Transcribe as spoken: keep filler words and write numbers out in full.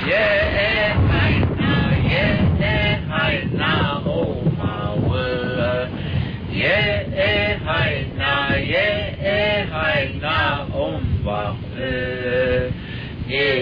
yeah, hai na, yeah, hai na, oh my word. Yeah, hai na, yeah, hai na, oh my word. Yeah.